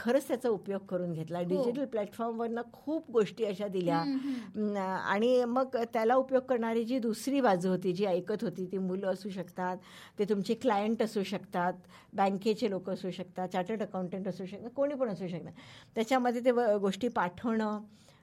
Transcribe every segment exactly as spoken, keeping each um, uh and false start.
खरंच त्याचा उपयोग करून घेतला. डिजिटल प्लॅटफॉर्मवरनं खूप गोष्टी अशा दिल्या आणि मग त्याला उपयोग करणारी जी दुसरी बाजू होती, जी ऐकत होती, ती मुलं असू शकतात, ते तुमचे क्लायंट असू शकतात, बँकेचे लोक असू शकतात, चार्टर्ड अकाउंटंट असू शकतात, कोणी पण असू शकतात. त्याच्यामध्ये ते गोष्टी पाठवणं,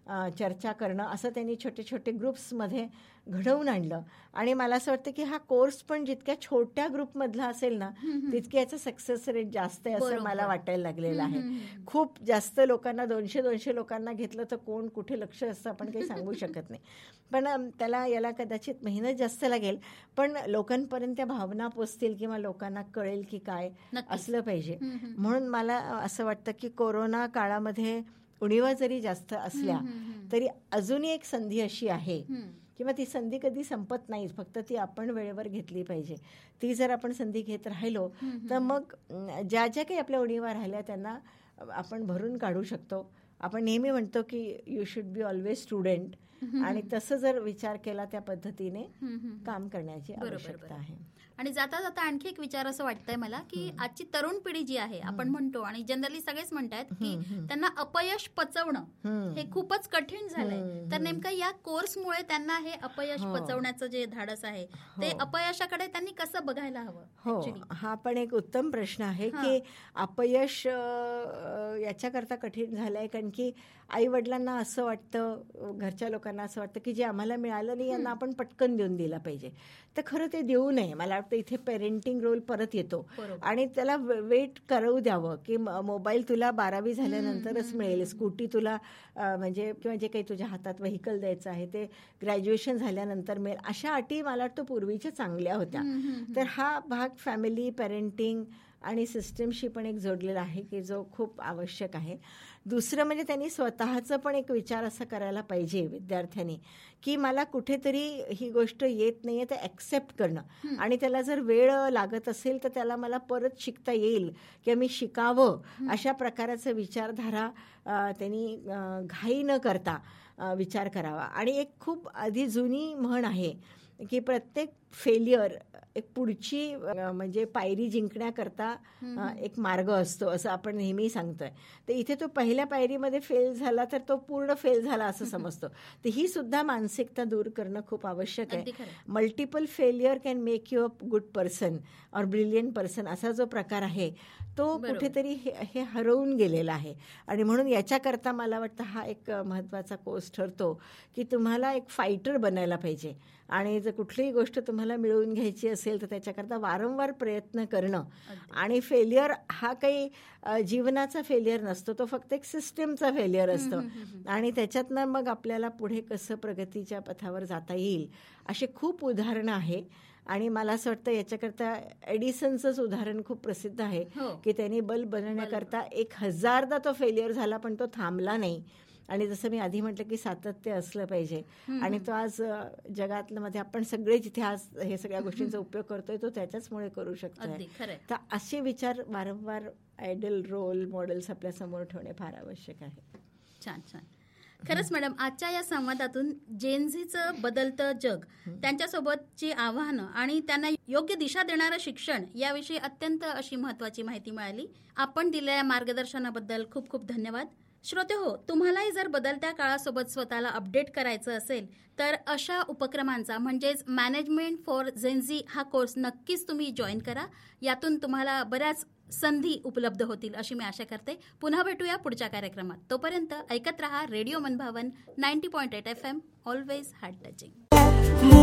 चर्चा करणं असं त्यांनी छोटे छोटे ग्रुप्समध्ये घडवून आणलं. आणि मला असं वाटतं की हा कोर्स पण जितक्या छोट्या ग्रुपमधला असेल ना तितक्या याचा सक्सेस रेट जास्त आहे असं मला वाटायला लागलेलं आहे. खूप जास्त लोकांना, दोनशे दोनशे लोकांना घेतलं तर कोण कुठे लक्ष असतं आपण काही सांगू शकत नाही. पण त्याला याला कदाचित मेहनत जास्त लागेल, पण लोकांपर्यंत त्या भावना पोचतील किंवा लोकांना कळेल की काय असलं पाहिजे. म्हणून मला असं वाटतं की कोरोना काळामध्ये उणीवा जरी जास्त असल्या तरी अजूनही एक संधी अशी आहे किंवा ती संधी कधी संपत नाही, फक्त ती आपण वेळेवर घेतली पाहिजे. ती जर आपण संधी घेत राहिलो तर मग ज्या ज्या काही आपल्या उणीवा राहिल्या त्यांना आपण भरून काढू शकतो. आपण नेहमी म्हणतो की you should be always student, आणि तसं जर विचार केला त्या पद्धतीने काम करण्याची आवश्यकता आहे. आणि जाता जाता आणखी एक विचार असं वाटतंय मला की आजची तरुण पिढी जी आहे, आपण म्हणतो आणि जनरली सगळेच म्हणतात की त्यांना अपयश पचवणं हे खूपच कठीण झालंय. तर नेमकं या कोर्समुळे त्यांना हे अपयश पचवण्याचं जे धाडस आहे ते अपयशाकडे त्यांनी कसं बघायला हवं? हो, हा पण एक उत्तम प्रश्न आहे की अपयश याच्याकरता कठीण झालंय कारण की आई वडिलांना असं वाटतं, घरच्या लोकांना असं वाटतं की जे आम्हाला मिळालं नाही यांना आपण पटकन देऊन दिला पाहिजे. तर खरं ते देऊ नये. मला वाटतं इथे पेरेंटिंग रोल परत येतो आणि त्याला वेट करू द्यावं की मोबाईल तुला बारावी झाल्यानंतरच मिळेल, स्कूटी तुला म्हणजे किंवा जे काही तुझ्या हातात व्हेकल द्यायचं आहे ते ग्रॅज्युएशन झाल्यानंतर मिळेल, अशा अटी मला वाटतं पूर्वीच्या चांगल्या होत्या. तर हा भाग फॅमिली, पेरेंटिंग आणि सिस्टमशी पण एक जोडलेला आहे की जो खूप आवश्यक आहे. दुसरं म्हणजे त्यांनी स्वतःचं पण एक विचार असा करायला पाहिजे विद्यार्थ्यांनी की मला कुठेतरी ही गोष्ट येत नाहीये तर ॲक्सेप्ट करणं, आणि त्याला जर वेळ लागत असेल तर त्याला मला परत शिकता येईल किंवा मी शिकावं अशा प्रकारचा विचारधारा त्यांनी घाई न करता विचार करावा. आणि एक खूप आधी जुनी म्हण आहे की प्रत्येक फेल्युअर एक पुढची म्हणजे पायरी जिंकण्याकरता एक मार्ग असतो असं आपण नेहमी सांगतोय. तर इथे तो पहिल्या पायरीमध्ये फेल झाला तर तो पूर्ण फेल झाला असं समजतो. तर ही सुद्धा मानसिकता दूर करणं खूप आवश्यक आहे. Multiple failure can make you a good person और ब्रिलियंट पर्सन असा जो प्रकार आहे तो कुठेतरी हे हरवून गेलेला आहे. आणि म्हणून याच्याकरता मला वाटतं हा एक महत्त्वाचा कोर्स ठरतो की तुम्हाला एक फायटर बनायला पाहिजे, आणि जर कुठलीही गोष्ट तुम्हाला मिळवून घ्यायची असेल तर त्याच्याकरता वारंवार प्रयत्न करणं. आणि फेल्युअर हा काही जीवनाचा फेल्युअर नसतो, तो फक्त एक सिस्टीमचा फेल्युअर असतो. आणि त्याच्यातनं मग आपल्याला पुढे कसं प्रगतीच्या पथावर जाता येईल असे खूप उदाहरणं आहे. आणि मला असं वाटतं याच्याकरता एडिसनचंच उदाहरण खूप प्रसिद्ध आहे की त्यांनी बल्ब बनवण्याकरता एक हजारदा तो फेल्युअर झाला पण तो थांबला नाही. आणि जसं मी आधी म्हटलं की सातत्य असलं पाहिजे, आणि तो आज जगातलं मध्ये आपण सगळे जिथे आज हे सगळ्या गोष्टींचा उपयोग करतोय तो त्याच्याचमुळे करू शकतोय. तर असे विचार वारंवार आयडल रोल मॉडेल्स आपल्या समोर ठेवणे फार आवश्यक आहे. छान छान. खरंच मॅडम, आजच्या या संवादातून जेनझीचं बदलतं जग, त्यांच्यासोबतची आव्हानं आणि त्यांना योग्य दिशा देणारं शिक्षण याविषयी अत्यंत अशी महत्वाची माहिती मिळाली. आपण दिलेल्या मार्गदर्शनाबद्दल खूप खूप धन्यवाद. श्रोते हो, तुम्हालाही जर बदलत्या काळासोबत स्वतःला अपडेट करायचं असेल तर अशा उपक्रमांचा म्हणजेच मॅनेजमेंट फॉर जेनझी हा कोर्स नक्कीच तुम्ही जॉईन करा. यातून तुम्हाला बऱ्याच संधी उपलब्ध होतील अशी मी आशा करते. पुन्हा भेटूया पुढच्या कार्यक्रमात. तोपर्यंत ऐकत रहा रेडिओ मनभावन ninety point eight F M, always heart touching.